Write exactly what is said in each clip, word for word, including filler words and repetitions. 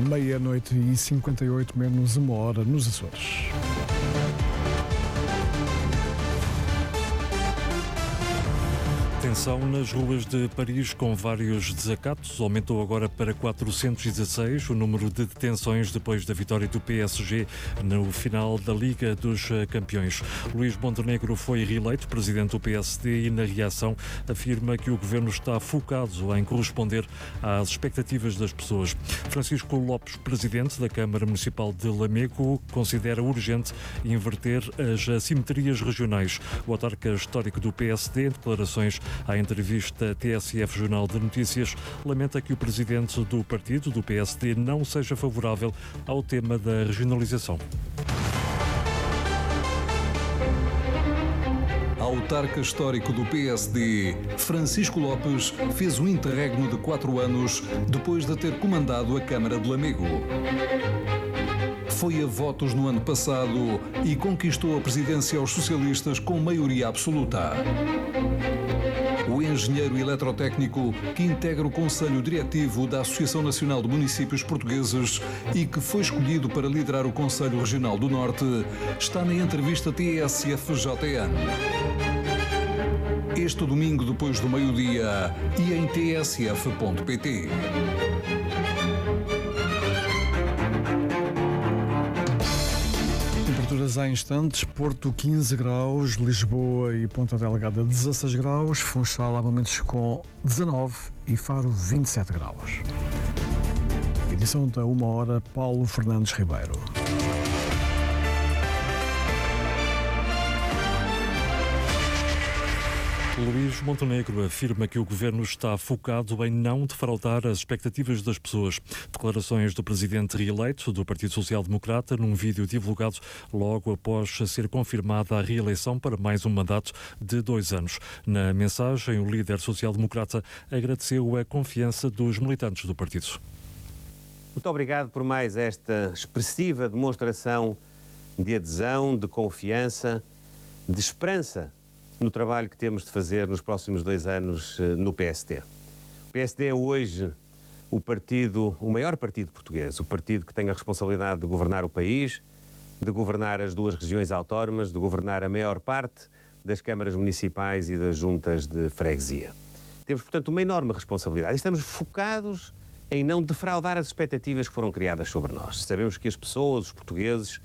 Meia-noite e cinquenta e oito, menos uma hora nos Açores. Tensão nas ruas de Paris com vários desacatos. Aumentou agora para quatrocentos e dezasseis o número de detenções depois da vitória do P S G no final da Liga dos Campeões. Luís Montenegro foi reeleito presidente do P S D e, na reação, afirma que o governo está focado em corresponder às expectativas das pessoas. Francisco Lopes, presidente da Câmara Municipal de Lamego, considera urgente inverter as assimetrias regionais. O autarca histórico do P S D, em declarações à entrevista T S F Jornal de Notícias, lamenta que o presidente do partido, do P S D, não seja favorável ao tema da regionalização. Autarca histórico do P S D, Francisco Lopes, fez um interregno de quatro anos depois de ter comandado a Câmara de Lamego. Foi a votos no ano passado e conquistou a presidência aos socialistas com maioria absoluta. O engenheiro eletrotécnico que integra o Conselho Diretivo da Associação Nacional de Municípios Portugueses e que foi escolhido para liderar o Conselho Regional do Norte, está na entrevista T S F J N. Este domingo, depois do meio-dia, e em t s f ponto p t. Temperaturas há instantes: Porto quinze graus, Lisboa e Ponta Delgada dezasseis graus, Funchal há momentos com dezanove e Faro vinte e sete graus. Edição da uma hora, Paulo Fernandes Ribeiro. Luís Montenegro afirma que o governo está focado em não defraudar as expectativas das pessoas. Declarações do presidente reeleito do Partido Social Democrata num vídeo divulgado logo após ser confirmada a reeleição para mais um mandato de dois anos. Na mensagem, o líder social-democrata agradeceu a confiança dos militantes do partido. Muito obrigado por mais esta expressiva demonstração de adesão, de confiança, de esperança no trabalho que temos de fazer nos próximos dois anos no P S D. O P S D é hoje o partido, o maior partido português, o partido que tem a responsabilidade de governar o país, de governar as duas regiões autónomas, de governar a maior parte das câmaras municipais e das juntas de freguesia. Temos, portanto, uma enorme responsabilidade e estamos focados em não defraudar as expectativas que foram criadas sobre nós. Sabemos que as pessoas, os portugueses,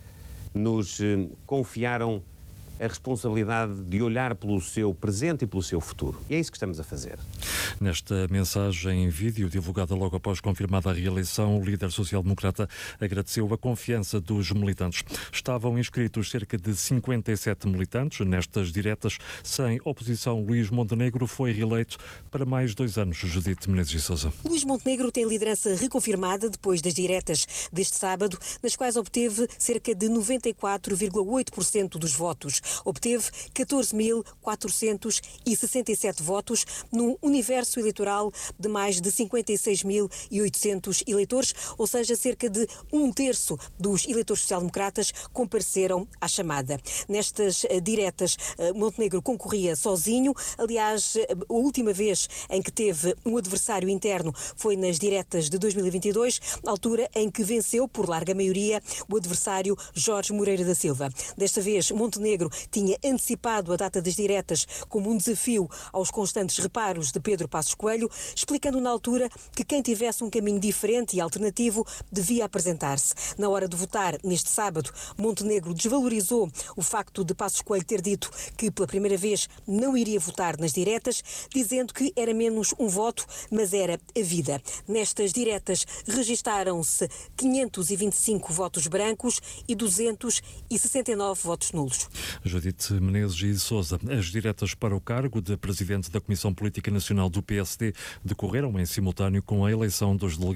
nos eh, confiaram a responsabilidade de olhar pelo seu presente e pelo seu futuro. E é isso que estamos a fazer. Nesta mensagem em vídeo, divulgada logo após confirmada a reeleição, o líder social-democrata agradeceu a confiança dos militantes. Estavam inscritos cerca de cinquenta e sete militantes nestas diretas. Sem oposição, Luís Montenegro foi reeleito para mais dois anos. Judite Menezes e Sousa. Luís Montenegro tem liderança reconfirmada depois das diretas deste sábado, nas quais obteve cerca de noventa e quatro vírgula oito por cento dos votos. Obteve catorze mil quatrocentos e sessenta e sete votos num universo eleitoral de mais de cinquenta e seis mil e oitocentos eleitores, ou seja, cerca de um terço dos eleitores social-democratas compareceram à chamada. Nestas diretas, Montenegro concorria sozinho. Aliás, a última vez em que teve um adversário interno foi nas diretas de dois mil e vinte e dois, altura em que venceu por larga maioria o adversário Jorge Moreira da Silva. Desta vez, Montenegro tinha antecipado a data das diretas como um desafio aos constantes reparos de Pedro Passos Coelho, explicando na altura que quem tivesse um caminho diferente e alternativo devia apresentar-se. Na hora de votar, neste sábado, Montenegro desvalorizou o facto de Passos Coelho ter dito que pela primeira vez não iria votar nas diretas, dizendo que era menos um voto, mas era a vida. Nestas diretas registaram-se quinhentos e vinte e cinco votos brancos e duzentos e sessenta e nove votos nulos. Judite Menezes e Sousa. As diretas para o cargo de presidente da Comissão Política Nacional do P S D decorreram em simultâneo com a eleição dos delegados